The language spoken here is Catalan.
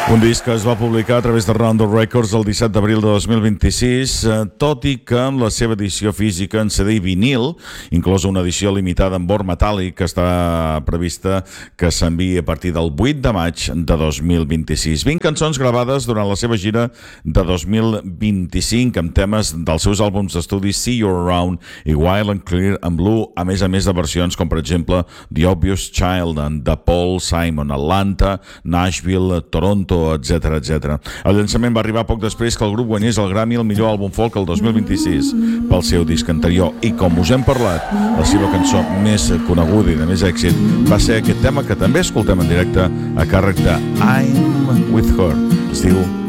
Un disc que es va publicar a través de Rounder Records el 17 d'abril de 2026, tot i que amb la seva edició física en CD i vinil, inclosa una edició limitada en bord metàl·lic que està prevista que s'enviï a partir del 8 de maig de 2026. 20 cançons gravades durant la seva gira de 2025 amb temes dels seus àlbums d'estudi See You Around i Wild and Clear and Blue, a més de versions com per exemple The Obvious Child de Paul Simon, Atlanta, Nashville, Toronto, etc. El llançament va arribar poc després que el grup guanyés el Grammy al millor àlbum folk el 2026 pel seu disc anterior i, com us hem parlat, la seva cançó més coneguda i de més èxit va ser aquest tema que també escoltem en directe a càrrec de I'm With Her. Es diu